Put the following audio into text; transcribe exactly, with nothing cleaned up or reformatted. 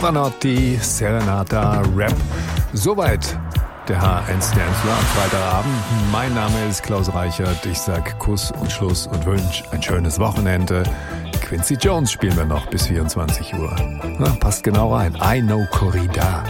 Pavarotti, Serenata, Rap. Soweit der H eins Dancefloor am Freitagabend. Mein Name ist Klaus Reichert. Ich sag Kuss und Schluss und wünsche ein schönes Wochenende. Quincy Jones spielen wir noch bis vierundzwanzig Uhr. Na, passt genau rein. I Know Corrida.